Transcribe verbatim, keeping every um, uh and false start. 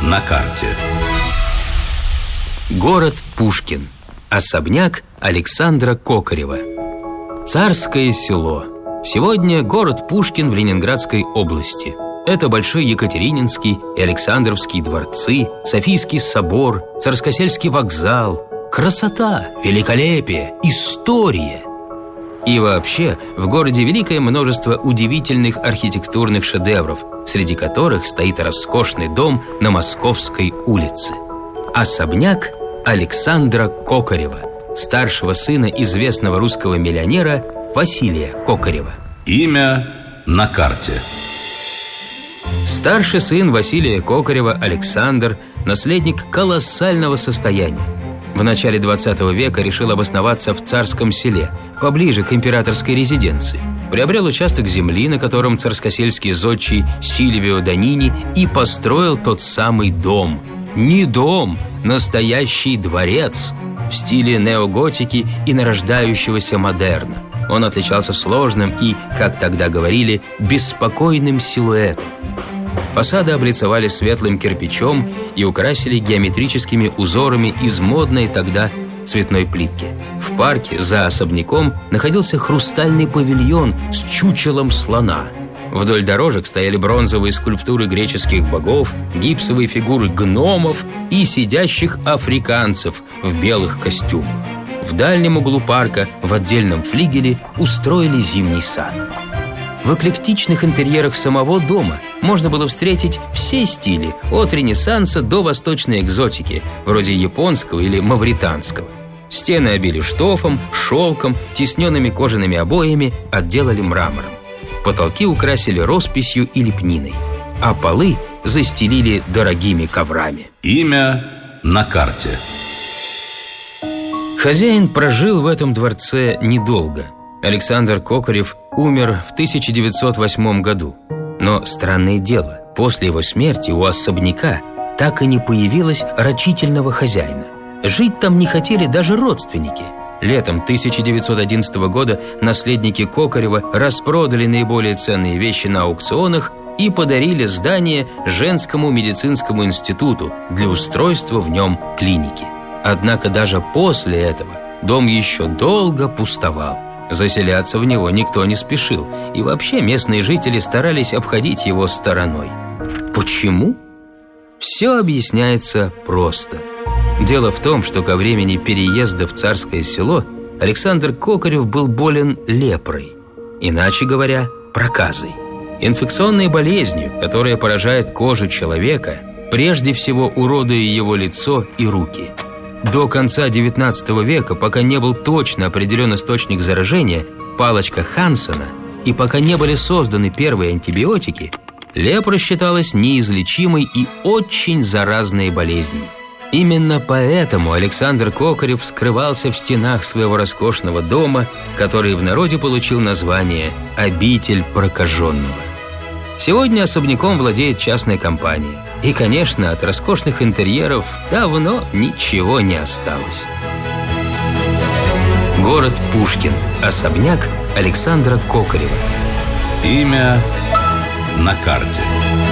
на карте. Город Пушкин. Особняк Александра Кокорева. Царское село. Сегодня город Пушкин в Ленинградской области. Это Большой Екатерининский и Александровский дворцы, Софийский собор, Царскосельский вокзал. Красота, великолепие, история. И вообще, в городе великое множество удивительных архитектурных шедевров, среди которых стоит роскошный дом на Московской улице. Особняк Александра Кокорева, старшего сына известного русского миллионера Василия Кокорева. Имя на карте. Старший сын Василия Кокорева, Александр, наследник колоссального состояния. В начале двадцатого века решил обосноваться в Царском селе, поближе к императорской резиденции. Приобрел участок земли, на котором царскосельский зодчий Сильвио Данини и построил тот самый дом. Не дом, настоящий дворец в стиле неоготики и нарождающегося модерна. Он отличался сложным и, как тогда говорили, беспокойным силуэтом. Фасады облицовали светлым кирпичом и украсили геометрическими узорами из модной тогда цветной плитки. В парке за особняком находился хрустальный павильон с чучелом слона. Вдоль дорожек стояли бронзовые скульптуры греческих богов, гипсовые фигуры гномов и сидящих африканцев в белых костюмах. В дальнем углу парка, в отдельном флигеле, устроили зимний сад. В эклектичных интерьерах самого дома можно было встретить все стили, от ренессанса до восточной экзотики, вроде японского или мавританского. Стены обили штофом, шелком, тисненными кожаными обоями отделали мрамором. Потолки украсили росписью и лепниной, а полы застелили дорогими коврами. Имя на карте. Хозяин прожил в этом дворце недолго. Александр Кокорев умер в тысяча девятьсот восьмом году. Но странное дело, после его смерти у особняка так и не появилось рачительного хозяина. Жить там не хотели даже родственники. Летом тысяча девятьсот одиннадцатого года наследники Кокорева распродали наиболее ценные вещи на аукционах и подарили здание женскому медицинскому институту для устройства в нем клиники. Однако даже после этого дом еще долго пустовал. Заселяться в него никто не спешил, и вообще местные жители старались обходить его стороной. Почему? Все объясняется просто. Дело в том, что ко времени переезда в Царское село Александр Кокорев был болен лепрой, иначе говоря, проказой, инфекционной болезнью, которая поражает кожу человека, прежде всего уродуя его лицо и руки. До конца девятнадцатого века, пока не был точно определен источник заражения, палочка Хансена, и пока не были созданы первые антибиотики, лепра считалась неизлечимой и очень заразной болезнью. Именно поэтому Александр Кокорев скрывался в стенах своего роскошного дома, который в народе получил название «Обитель прокаженного». Сегодня особняком владеет частная компания. И, конечно, от роскошных интерьеров давно ничего не осталось. Город Пушкин. Особняк Александра Кокорева. Имя на карте.